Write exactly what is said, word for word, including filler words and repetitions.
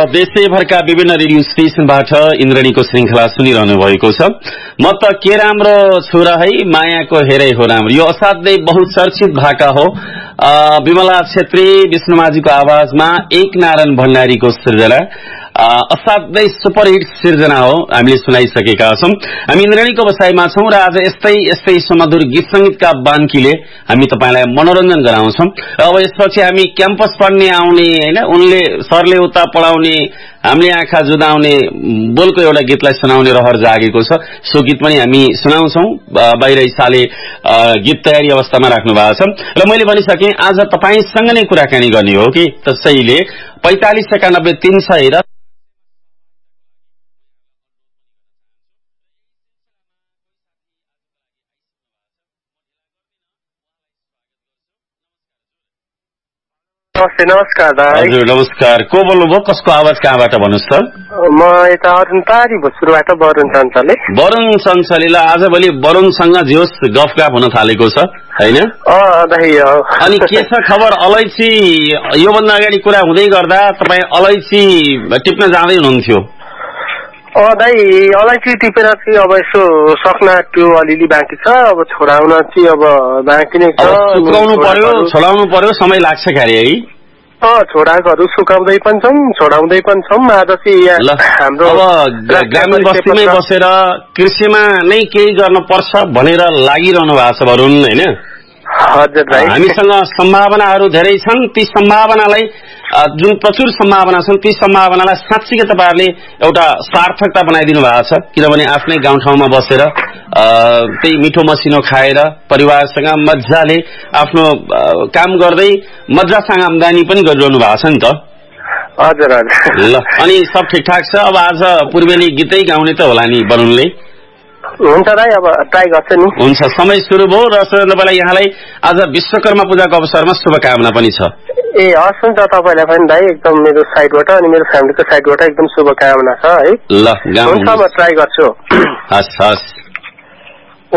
देशैभरका विभिन्न रेडियो स्टेशनबाट इन्द्रणीको श्रृंखला सुनिरहनु भएको छ। म त के राम्रो छु र है मायाको हेरै हो राम्रो, यो असाध्यै बहुचर्चित भाका हो। विमला छेत्री विष्णुमाझीको आवाजमा एक नारायण भण्डारीको सृजना, असाध्यै सुपरहिट सृजना हो, हामीले सुनाइसकेका छौं। हामी इन्द्रणीको बसाइमा छौं र आज यस्तै यस्तै सुमधुर गीत संगीतका बान्कीले हामी तपाईलाई मनोरञ्जन गराउँछौं। अब यसपछि हामी क्याम्पस पढ्ने आउने हैन, उनले सरले उता पढाउने, हामीले आँखा जुदाउने बोलको एउटा गीतलाई सुनाउने रहर जागेको छ। सो गीत पनि हामी सुनाउँछौं। बाहिर इसाले गीत तयारी अवस्थामा राख्नु भएको छ र मैले भनिसके आज तपाईसँग नै कुराकानी गर्ने हो कि, त्यसैले पैंतालीस एकानब्बे तीन सय र नमस्ते। नमस्कार दाइ। हजुर नमस्कार। को बोल्नुभयो, कसको आवाज कहाँबाट भन्नुहोस् त? म यता अरुण पारी भुसुरबाट वरुण चञ्चले। वरुण चञ्चले, ल आजभोलि वरुणसँग जोस गफगाफ हुन थालेको छ हैन? अँ दाइ। अनि के छ खबर? अलैची योभन्दा अगाडि कुरा हुँदै गर्दा तपाईँ अलैची टिप्न जाँदै हुनुहुन्थ्यो। अँ दाइ, अलैची टिपेर चाहिँ अब यसो सक्ना त्यो अलिअलि बाँकी छ, अब छोडाउन चाहिँ अब बाँकी नै छ। सुकाउनु पर्यो, छोडाउनु पर्यो, समय लाग्छ क्यारे है? अँ छोडाएकोहरू सुकाउँदै पनि छौँ, छोडाउँदै पनि छौँ। आज चाहिँ यहाँ हाम्रो अब ग्रामीण बस्तीमै बसेर कृषिमा नै केही गर्न पर्छ भनेर लागिरहनु भएको छ वरुण हैन? हजुर दाइ। हामीसँग सम्भावनाहरू धेरै छन्, ती सम्भावनालाई जुन प्रचुर सम्भावना छन् ती सम्भावनालाई साँच्चीकै तपाईहरुले एउटा सार्थकता बनाइदिनु भएको छ। किनभने आफ्नै गाउँठाउँमा बसेर त्यही मिठो मसिनो खाएर परिवारसँग मज्जाले आफ्नो काम गर्दै मज्जासँग आम्दानी पनि गरिरहनु भएको छ नि त? हजुर हजुर। ल अनि सब ठिकठाक छ? अब आज पूर्वेली गीतै गाउने त होला नि वरुणले? हुन्छ दाइ, अब ट्राई गर्छु नि। हुन्छ, समय सुरु भयो र सबैलाई यहाँलाई आज विश्वकर्मा पूजाको अवसरमा शुभकामना पनि छ। ए हस्, हुन्छ तपाईँलाई पनि दाइ, एकदम मेरो साइडबाट अनि मेरो फ्यामिलीको साइडबाट एकदम शुभकामना छ है। ल गाउँ। हुन्छ, म ट्राई गर्छु। हस् हस्।